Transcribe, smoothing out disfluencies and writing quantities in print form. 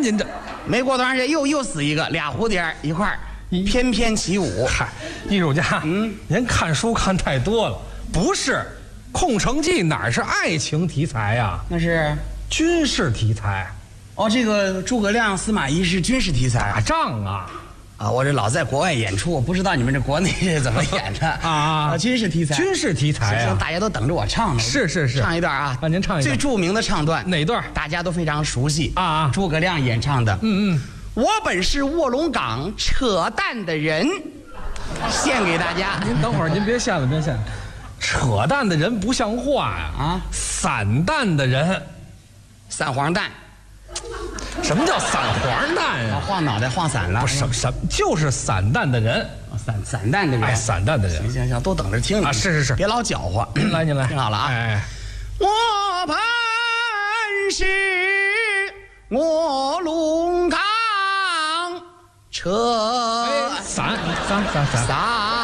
您这没过多长时间又死一个，俩蝴蝶一块儿翩翩起舞。 嗨，艺术家，您看书看太多了，不是《空城计》哪是爱情题材呀？ 那是军事题材， 哦，这个诸葛亮、司马懿是军事题材打仗啊。 啊！我这老在国外演出，我不知道你们这国内是怎么演的啊！ 军事题材， 军事题材啊！ 大家都等着我唱呢。 是， 唱一段啊！ 您唱一段最著名的唱段， 哪段？ 大家都非常熟悉啊！ 诸葛亮演唱的。我本是卧龙岗扯淡的人，献给大家。 您等会儿，您别献了，别献了。扯淡的人不像话呀！啊，散淡的人， 散黄蛋。 什么叫散黄蛋呀？ 晃脑袋晃散了。 不是什么，就是散淡的人， 散淡的人。 哎，散淡的人。 行，都等着听啊！是， 别老搅和。 您来， 听好了啊！ 哎， 我本是卧龙岗扯散。